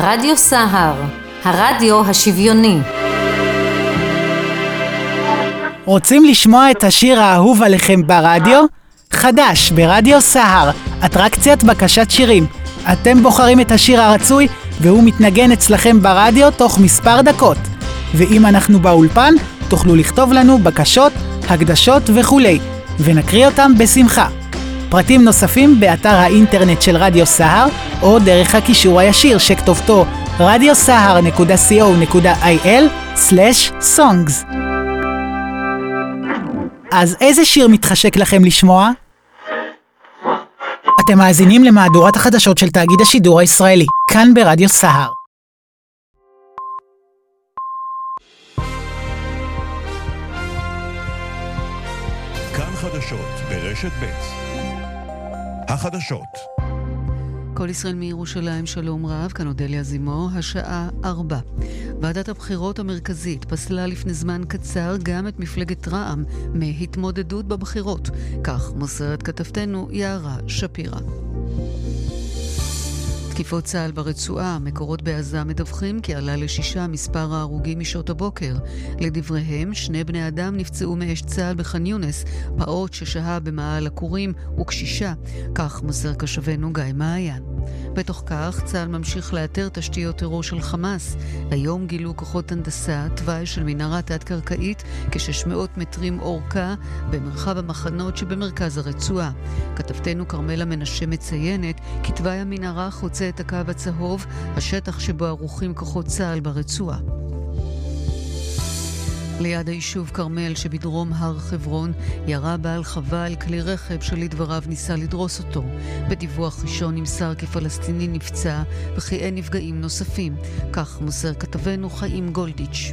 רדיו סהר, הרדיו השוויוני. רוצים לשמוע את השיר האהוב עליכם ברדיו? חדש ברדיו סהר, אטרקציית בקשת שירים. אתם בוחרים את השיר הרצוי והוא מתנגן אצלכם ברדיו תוך מספר דקות. ואם אנחנו באולפן, תוכלו לכתוב לנו בקשות, הקדשות וכולי, ונקריא אותם בשמחה. פרטים נוספים באתר האינטרנט של רדיו סהר, או דרך הקישור הישיר שכתובתו radiosahar.co.il/songs. אז איזה שיר מתחשק לכם לשמוע? אתם מאזינים למהדורת החדשות של תאגיד השידור הישראלי, כאן ברדיו סהר. כאן חדשות ברשת ב'. החדשות. כל ישראל מירושלים, שלום רב, כאן אודליה זימו, השעה 4. ועדת הבחירות המרכזית פסלה לפני זמן קצר גם את מפלגת רע"מ מהתמודדות בבחירות. כך מוסרת כתבתנו יערה שפירא. תקיפות צה"ל ברצועה, מקורות בעזה מדווחים כי עלה ל6 מספר ההרוגים משעות הבוקר. לדבריהם, 2 בני אדם נפצעו מאש צה"ל בח'אן יונס, פעוט ששהה במאהל הכורים וקשישה. כך מוסר קשבנו גיא מעיין. בתוך כך, צה"ל ממשיך לאתר תשתיות טרור של חמאס. היום גילו כוחות הנדסה תוואי של מנהרה תת-קרקעית כ-600 מטרים אורכה במרחב המחנות שבמרכז הרצועה. כתבתנו קרמלה מנשה מציינת כי תוואי המנהרה חוצה את הקו הצהוב, השטח שבו ערוכים כוחות צה"ל ברצועה. ליד היישוב כרמל שבדרום הר חברון ירה בעל חווה על כלי רכב שלדבריו ניסה לדרוס אותו. בדיווח ראשון נמסר כי פלסטיני נפצע וכי אין נפגעים נוספים. כך מוסר כתבנו חיים גולדיץ'.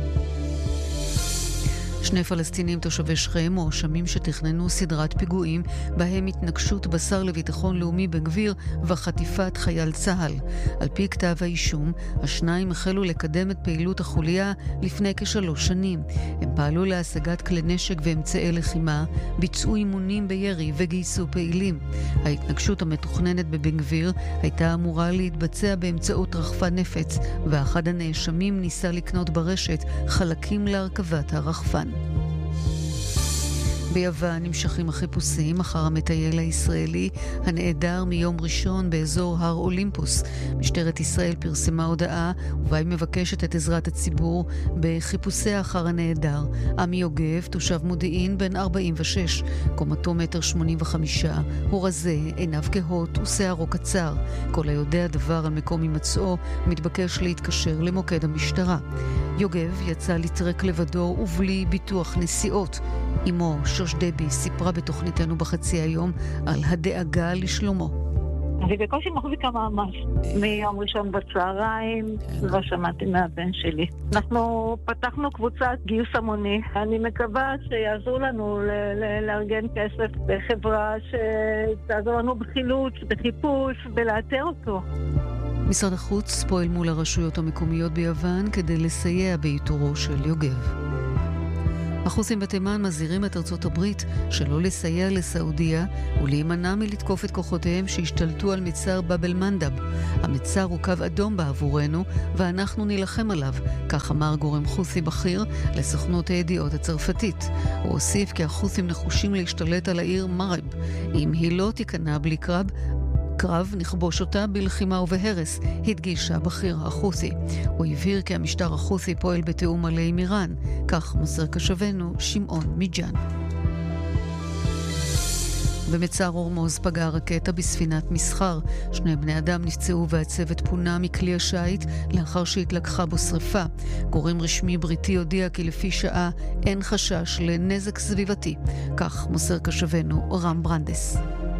2 פלסטינים תושבי שכם מואשמים שתכננו סדרת פיגועים בהם התנגשות בשר לביטחון לאומי בן גביר וחטיפת חייל צה"ל. על פי כתב האישום, השניים החלו לקדם את פעילות החוליה לפני כ3 שנים. הם פעלו להשגת כלי נשק ואמצעי לחימה, ביצעו אימונים בירי וגייסו פעילים. ההתנגשות המתוכננת בבן גביר הייתה אמורה להתבצע באמצעות רחפן נפץ, ואחד הנאשמים ניסה לקנות ברשת חלקים להרכבת הרחפן. ביוון נמשכים החיפושים אחר המטייל הישראלי הנעדר מיום ראשון באזור הר אולימפוס. משטרת ישראל פרסמה הודעה ובה היא מבקשת את עזרת הציבור בחיפושי אחר הנעדר. עמי יוגב, תושב מודיעין, בן 46, קומתו 1.85 מטר, הוא רזה, עיניו כהות ושערו קצר. כל היודע דבר על מקום הימצאו מתבקש להתקשר למוקד המשטרה. יוגב יצא לטרק לבדו ובלי ביטוח נסיעות. אמו שוש דבי סיפרה בתוכניתנו בחצי היום על הדאגה לשלומו. אני בקושי מחזיקה מאמץ. מיום ראשון בצהריים לא שמעתי מהבן שלי. אנחנו פתחנו קבוצת גיוס המוני. אני מקווה שיעזרו לנו לארגן כסף בחברה שתעזור לנו בחילוץ, בחיפוש, בלאתר אותו. משרד החוץ פועל מול הרשויות המקומיות ביוון כדי לסייע באיתורו של יוגב. החות'ים בתימן מזהירים את ארצות הברית שלא לסייע לסעודיה ולהימנע מלתקוף את כוחותיהם שהשתלטו על מצר באב אל-מנדב. המצר הוא קו אדום בעבורנו ואנחנו נילחם עליו, כך אמר גורם חות'י בכיר לסוכנות הידיעות הצרפתית. הוא הוסיף כי החות'ים נחושים להשתלט על העיר מרב. אם היא לא תיכנע בלי קרב נכבוש אותה בלחימה ובהרס, הדגישה בכיר החות'י. הוא הבהיר כי המשטר החות'י פועל בתיאום מלא עם איראן, כך מוסר קשבנו שמעון מיג'אן. במצר הורמוז פגעה רקטה בספינת מסחר. 2 בני אדם נפצעו והצוות פונה מכלי השיט לאחר שהתלקחה בו שריפה. גורם רשמי בריטי הודיע כי לפי שעה אין חשש לנזק סביבתי, כך מוסר קשבנו רם ברנדס.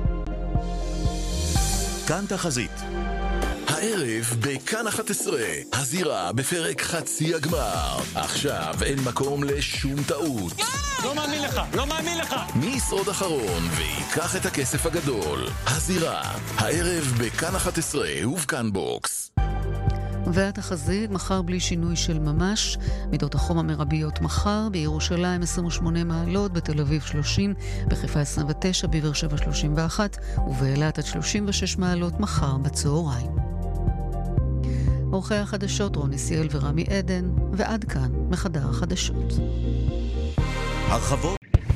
כאן תחזית. הערב בכאן 11, הזירה בפרק חצי הגמר. עכשיו אין מקום לשום טעות. לא מאמין לך, לא מאמין לך. מי ישרוד אחרון ויקח את הכסף הגדול? הזירה, הערב בכאן 11 ובכאן בוקס. והתחזית מחר בלי שינוי של ממש. מידות החום המרביות מחר בירושלים 28 מעלות, בתל אביב 30, בחיפה 29, בבאר שבע 31 ובאילת עד 36 מעלות מחר בצהריים. עורכי החדשות רוני סיאל ורמי עדן, ועד כאן מחדר החדשות. הרחבות